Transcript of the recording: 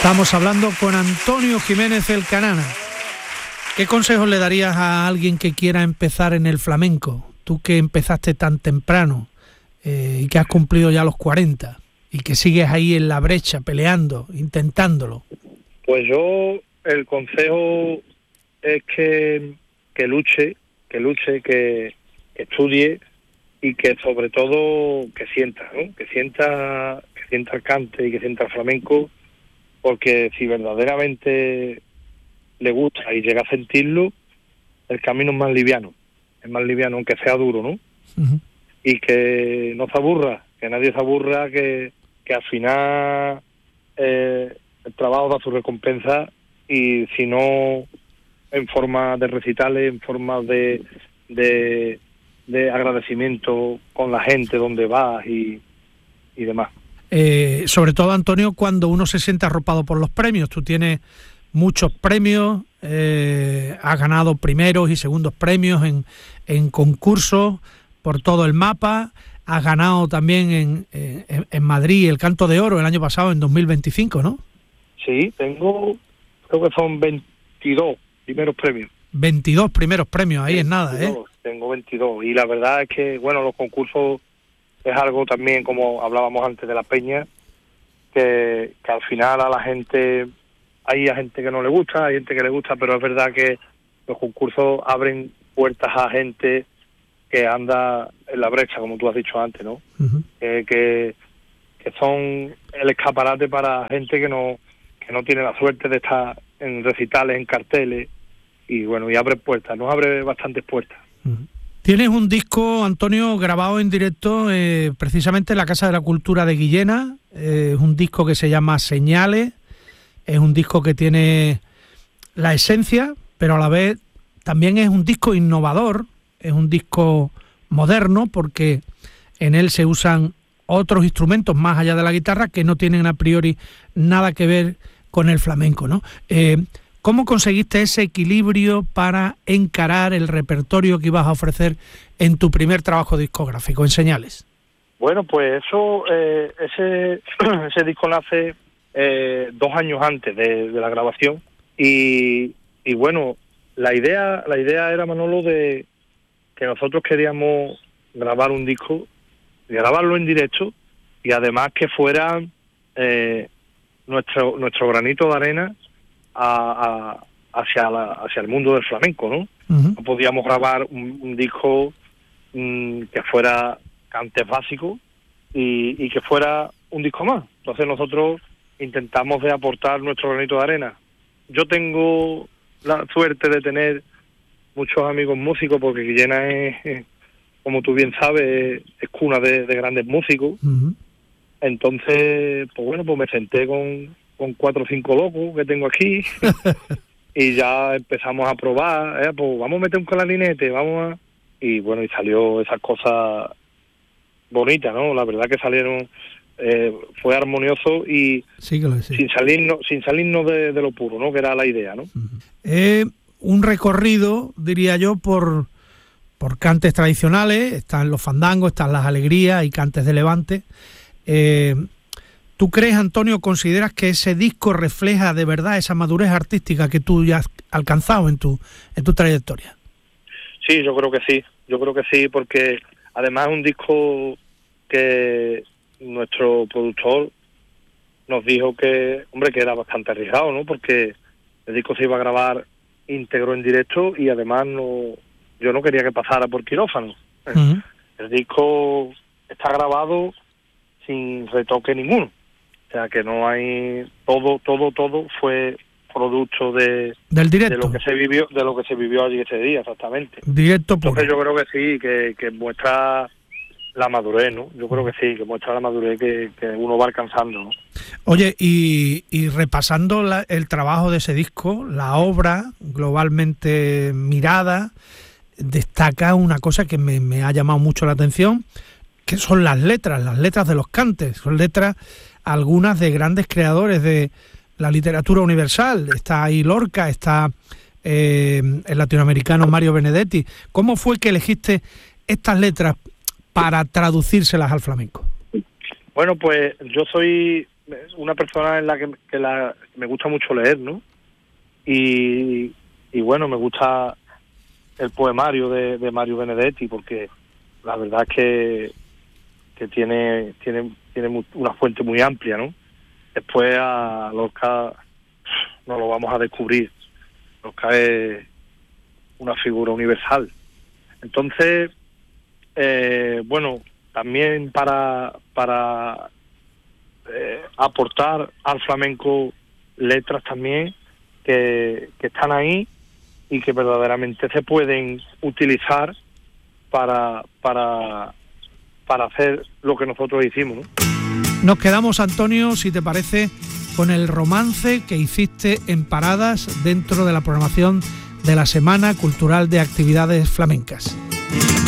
Estamos hablando con Antonio Jiménez el Canana. ¿Qué consejos le darías a alguien que quiera empezar en el flamenco? Tú que empezaste tan temprano y que has cumplido ya los 40 y que sigues ahí en la brecha, peleando, intentándolo. Pues yo, el consejo es que luche, que estudie y que sobre todo que sienta, ¿no? Que sienta el cante y que sienta el flamenco, porque si verdaderamente le gusta y llega a sentirlo, el camino es más liviano aunque sea duro, ¿no? Uh-huh. Y que no se aburra, que nadie se aburra, que al final el trabajo da su recompensa, y si no en forma de recitales, en forma de agradecimiento con la gente donde vas y demás. Sobre todo, Antonio, cuando uno se siente arropado por los premios. Tú tienes muchos premios, has ganado primeros y segundos premios en concursos por todo el mapa, has ganado también en Madrid el Canto de Oro el año pasado, en 2025, ¿no? Sí, creo que son 22 primeros premios. 22 primeros premios, ahí 22, es nada, ¿eh? Tengo 22, y la verdad es que, bueno, los concursos es algo también, como hablábamos antes de la peña, que al final a la gente, hay gente que no le gusta, hay gente que le gusta, pero es verdad que los concursos abren puertas a gente que anda en la brecha, como tú has dicho antes, ¿no? Uh-huh. Que son el escaparate para gente que no tiene la suerte de estar en recitales, en carteles, y bueno, y abre puertas, nos abre bastantes puertas. Uh-huh. Tienes un disco, Antonio, grabado en directo precisamente en la Casa de la Cultura de Guillena. Es un disco que se llama Señales. Es un disco que tiene la esencia, pero a la vez también es un disco innovador. Es un disco moderno porque en él se usan otros instrumentos más allá de la guitarra que no tienen a priori nada que ver con el flamenco, ¿no? ¿Cómo conseguiste ese equilibrio para encarar el repertorio que ibas a ofrecer en tu primer trabajo discográfico, en Señales? Bueno, pues eso, ese disco nace 2 años antes de la grabación, y bueno, la idea era, Manolo, de que nosotros queríamos grabar un disco, grabarlo en directo, y además que fuera nuestro granito de arena hacia el mundo del flamenco, ¿no? Uh-huh. No podíamos grabar un disco que fuera cantes básicos y que fuera un disco más. Entonces nosotros intentamos de aportar nuestro granito de arena. Yo tengo la suerte de tener muchos amigos músicos, porque Guillena es, como tú bien sabes, es cuna de grandes músicos. Uh-huh. Entonces, pues bueno, pues me senté con 4 o 5 locos que tengo aquí y ya empezamos a probar, pues vamos a meter un clarinete, y bueno, y salió esas cosas bonitas, ¿no? La verdad que salieron, fue armonioso y sí que lo es, sí. sin salirnos de lo puro, ¿no? Que era la idea, ¿no? Un recorrido, diría yo, por cantes tradicionales. Están los fandangos, están las alegrías y cantes de levante. ¿Tú crees, Antonio, consideras que ese disco refleja de verdad esa madurez artística que tú ya has alcanzado en tu trayectoria? Sí, yo creo que sí, porque además es un disco que nuestro productor nos dijo que era bastante arriesgado, ¿no? Porque el disco se iba a grabar íntegro en directo, y además yo no quería que pasara por quirófano. Uh-huh. El disco está grabado sin retoque ninguno. O sea, que no hay, todo fue producto del directo, de lo que se vivió allí ese día, exactamente. Directo puro. Entonces yo creo que sí, que muestra la madurez, ¿no? Yo creo que sí, que muestra la madurez que uno va alcanzando, ¿no? Oye, y repasando el trabajo de ese disco, la obra globalmente mirada, destaca una cosa que me ha llamado mucho la atención, que son las letras de los cantes. Son letras, algunas de grandes creadores de la literatura universal. Está ahí Lorca, está el latinoamericano Mario Benedetti. ¿Cómo fue que elegiste estas letras para traducírselas al flamenco? Bueno, pues yo soy una persona en la que me gusta mucho leer, ¿no? Y bueno, me gusta el poemario de Mario Benedetti, porque la verdad es que tiene una fuente muy amplia, ¿no? Después a Lorca no lo vamos a descubrir. Lorca es una figura universal. Entonces, bueno, también para aportar al flamenco letras también que están ahí y que verdaderamente se pueden utilizar para hacer lo que nosotros hicimos, ¿no? Nos quedamos, Antonio, si te parece, con el romance que hiciste en Paradas dentro de la programación de la Semana Cultural de Actividades Flamencas.